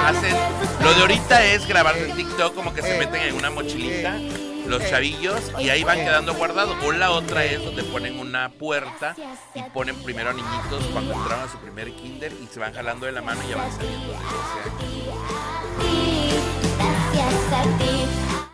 hacen... Lo de ahorita es grabarse en TikTok como que se meten en una mochilita los chavillos y ahí van quedando guardados. O la otra es donde ponen una puerta y ponen primero a niñitos cuando entraron a su primer kinder y se van jalando de la mano y ya van saliendo de 12 años.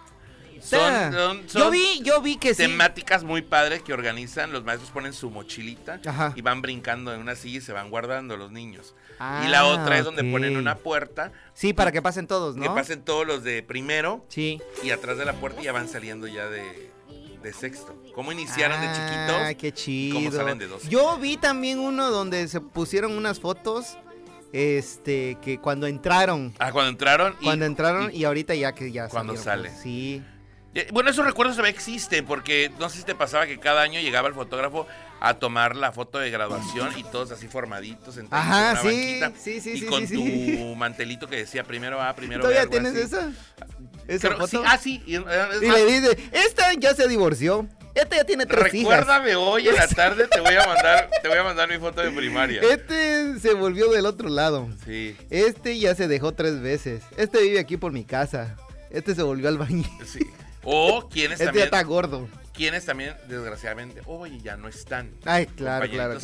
Yo vi que sí. Temáticas muy padres que organizan. Los maestros ponen su mochilita y van brincando en una silla y se van guardando los niños. Y la otra es donde ponen una puerta. Sí, para que pasen todos, ¿no? Que pasen todos los de primero. Sí. Y atrás de la puerta ya van saliendo ya de sexto. ¿Cómo iniciaron de chiquitos? Ah, qué chido. ¿Cómo salen de 12? Yo vi también uno donde se pusieron unas fotos. Que cuando entraron. Cuando entraron. Y ahorita ya que ya cuando salieron, sale. Pues, sí. Bueno, esos recuerdos todavía existen, porque no sé si te pasaba que cada año llegaba el fotógrafo a tomar la foto de graduación y todos así formaditos, sentados en una banquita, y con tu mantelito que decía primero A, primero B. ¿Todavía tienes esa foto? Sí, y le dice, esta ya se divorció. Este ya tiene 3 hijas. Recuérdame, hoy en la tarde te voy a mandar mi foto de primaria. Este se volvió del otro lado. Sí. Este ya se dejó 3 veces. Este vive aquí por mi casa. Este se volvió albañil. Sí. O quienes este también. Ya está gordo. Quienes también, desgraciadamente, ya no están. Ay, claro. Claro.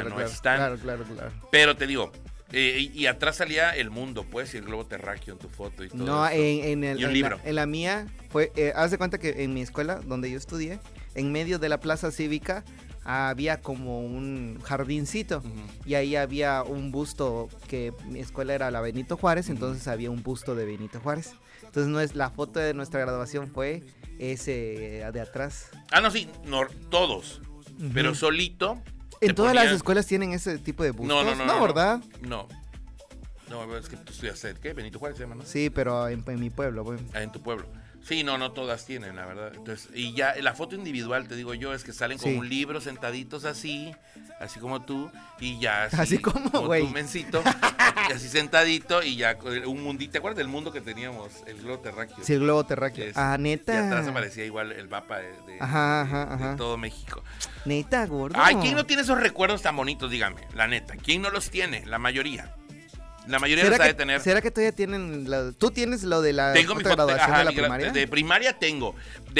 Pero te digo, y atrás salía el mundo, pues, y el globo terráqueo en tu foto y todo. No, y un libro. En la mía fue, haz de cuenta que en mi escuela, donde yo estudié, en medio de la plaza cívica, había como un jardincito. Y ahí había un busto, que mi escuela era la Benito Juárez, entonces había un busto de Benito Juárez. Entonces la foto de nuestra graduación fue ese de atrás. No, sí, no, todos. Pero solito. ¿En todas las escuelas tienen ese tipo de bustos? No, ¿verdad? No, es que tú estudiaste, ¿qué? Benito Juárez se llama, ¿no? Sí, pero en mi pueblo, pues. En tu pueblo. Sí, no todas tienen, la verdad. Entonces, y ya la foto individual, te digo yo, es que salen con un libro sentaditos así como tú, y ya así como tu mencito, y así sentadito, y ya un mundito. ¿Te acuerdas del mundo que teníamos? El globo terráqueo. Sí, el globo terráqueo. Neta. Y atrás aparecía igual el mapa de todo México. Neta, gordo. Ay, ¿quién no tiene esos recuerdos tan bonitos? Dígame, la neta. ¿Quién no los tiene? La mayoría. La mayoría los ha de tener. ¿Será que todavía tienen? ¿Tú tienes lo de la graduación de la primaria? De primaria tengo.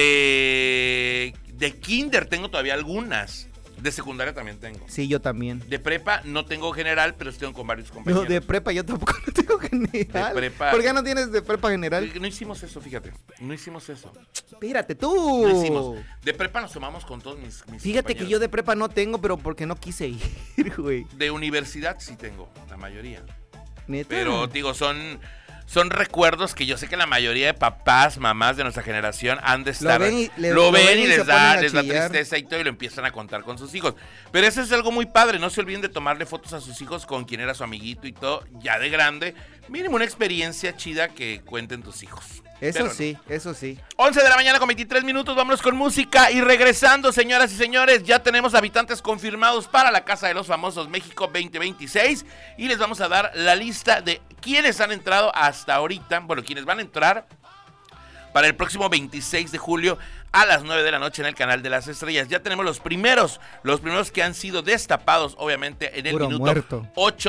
De kinder tengo todavía algunas. De secundaria también tengo. Sí, yo también. De prepa no tengo general, pero estoy con varios compañeros. No, de prepa yo tampoco no tengo general. De prepa. ¿Por qué no tienes de prepa general? No hicimos eso, fíjate. No hicimos eso. Espérate, tú. No hicimos. De prepa nos tomamos con todos mis Fíjate que yo de prepa no tengo, pero porque no quise ir, güey. De universidad sí tengo, la mayoría. ¿Neta? Pero, digo, son recuerdos que yo sé que la mayoría de papás, mamás de nuestra generación han de estar. Lo ven y les da tristeza y todo, y lo empiezan a contar con sus hijos. Pero eso es algo muy padre. No se olviden de tomarle fotos a sus hijos con quien era su amiguito y todo, ya de grande. Mínimo una experiencia chida que cuenten tus hijos. Eso sí. 11 de la mañana con 23 minutos, vámonos con música. Y regresando, señoras y señores, ya tenemos habitantes confirmados para la Casa de los Famosos México 2026. Y les vamos a dar la lista de quienes han entrado hasta ahorita. Bueno, quienes van a entrar para el próximo 26 de julio a las 9 de la noche en el Canal de las Estrellas. Ya tenemos los primeros que han sido destapados, obviamente, en el minuto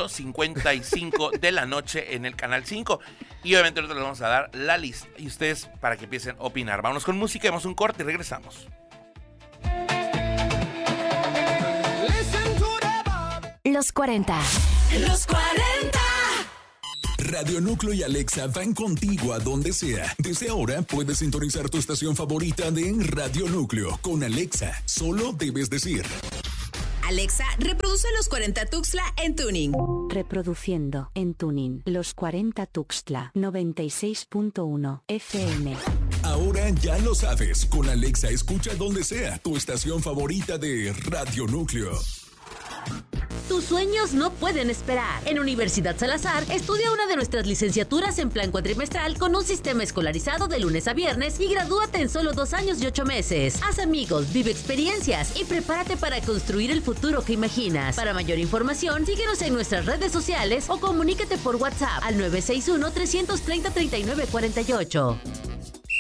8:55 de la noche en el Canal 5. Y obviamente nosotros les vamos a dar la lista y ustedes para que empiecen a opinar. Vámonos con música, vamos a un corte y regresamos. Los 40. Los 40. Radio Núcleo y Alexa van contigo a donde sea. Desde ahora puedes sintonizar tu estación favorita de Radio Núcleo. Con Alexa, solo debes decir: Alexa, reproduce Los 40 Tuxtla en tuning. Reproduciendo en tuning Los 40 Tuxtla 96.1 FM. Ahora ya lo sabes. Con Alexa escucha donde sea tu estación favorita de Radio Núcleo. Tus sueños no pueden esperar. En Universidad Salazar, estudia una de nuestras licenciaturas en plan cuatrimestral con un sistema escolarizado de lunes a viernes y gradúate en solo 2 años y 8 meses. Haz amigos, vive experiencias y prepárate para construir el futuro que imaginas. Para mayor información, síguenos en nuestras redes sociales o comunícate por WhatsApp al 961-330-3948.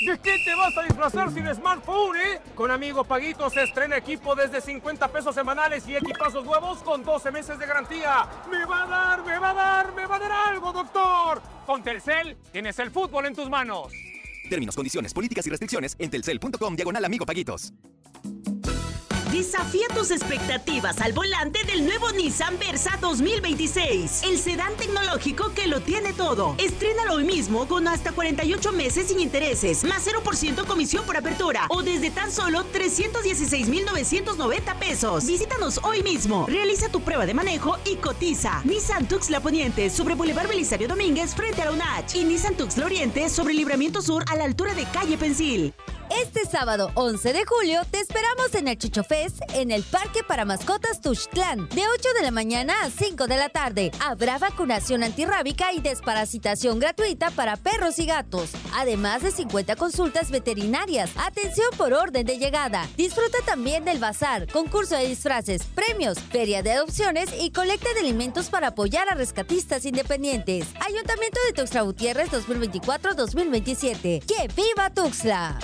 ¿De qué te vas a disfrazar sin smartphone, Con Amigo Paguito se estrena equipo desde 50 pesos semanales y equipazos nuevos con 12 meses de garantía. ¡Me va a dar algo, doctor! Con Telcel tienes el fútbol en tus manos. Términos, condiciones, políticas y restricciones en telcel.com/Amigo Paguitos. Desafía tus expectativas al volante del nuevo Nissan Versa 2026. El sedán tecnológico que lo tiene todo. Estrénalo hoy mismo con hasta 48 meses sin intereses, más 0% comisión por apertura o desde tan solo 316,990 pesos. Visítanos hoy mismo. Realiza tu prueba de manejo y cotiza. Nissan Tuxtla Poniente sobre Boulevard Belisario Domínguez frente a la UNACH. Y Nissan Tuxtla Oriente sobre Libramiento Sur a la altura de Calle Pensil. Este sábado 11 de julio te esperamos en el Chucho Fest en el Parque para Mascotas Tuxtlán, de 8 de la mañana a 5 de la tarde. Habrá vacunación antirrábica y desparasitación gratuita para perros y gatos, además de 50 consultas veterinarias. Atención por orden de llegada. Disfruta también del bazar, concurso de disfraces, premios, feria de adopciones y colecta de alimentos para apoyar a rescatistas independientes. Ayuntamiento de Tuxtla Gutiérrez 2024-2027. ¡Que viva Tuxtla!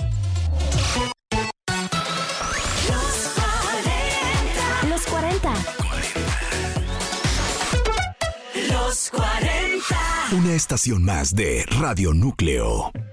Los 40. Los 40. Una estación más de Radio Núcleo.